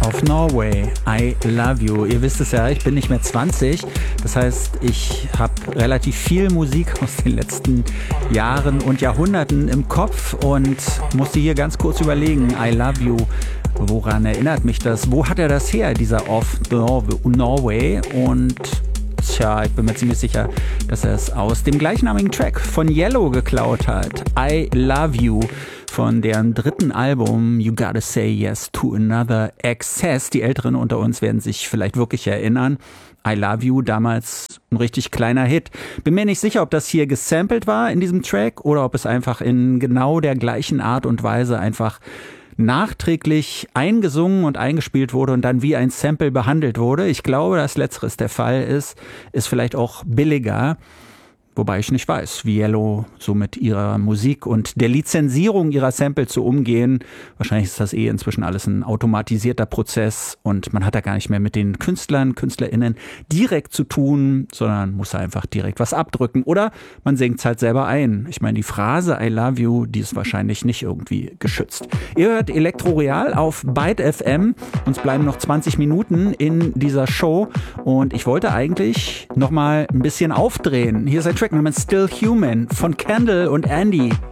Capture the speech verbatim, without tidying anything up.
of Norway, I Love You. Ihr wisst es ja, ich bin nicht mehr zwanzig. Das heißt, ich habe relativ viel Musik aus den letzten Jahren und Jahrhunderten im Kopf und musste hier ganz kurz überlegen, I Love You. Woran erinnert mich das? Wo hat er das her, dieser of Norway? Und tja, ich bin mir ziemlich sicher, dass er es aus dem gleichnamigen Track von Yellow geklaut hat. I Love You. Von deren dritten Album You Gotta Say Yes to Another Excess. Die Älteren unter uns werden sich vielleicht wirklich erinnern. I Love You, damals ein richtig kleiner Hit. Bin mir nicht sicher, ob das hier gesampelt war in diesem Track oder ob es einfach in genau der gleichen Art und Weise einfach nachträglich eingesungen und eingespielt wurde und dann wie ein Sample behandelt wurde. Ich glaube, dass letzteres der Fall ist, ist vielleicht auch billiger. Wobei ich nicht weiß, wie Yellow so mit ihrer Musik und der Lizenzierung ihrer Samples so umgehen. Wahrscheinlich ist das eh inzwischen alles ein automatisierter Prozess und man hat da gar nicht mehr mit den Künstlern, KünstlerInnen direkt zu tun, sondern muss einfach direkt was abdrücken. Oder man singt es halt selber ein. Ich meine, die Phrase I love you, die ist wahrscheinlich nicht irgendwie geschützt. Ihr hört Elektro Real auf Byte F M. Uns bleiben noch zwanzig Minuten in dieser Show und ich wollte eigentlich noch mal ein bisschen aufdrehen. Hier ist ein Track namens Still Human von Kendall und Andy.